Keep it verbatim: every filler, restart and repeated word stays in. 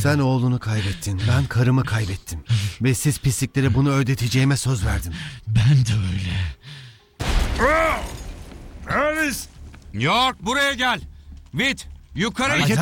Sen oğlunu kaybettin. Ben karımı kaybettim. Ve siz pisliklere bunu ödeteceğime söz verdim. Ben de öyle. Alice! York buraya gel. Wit yukarı Hareket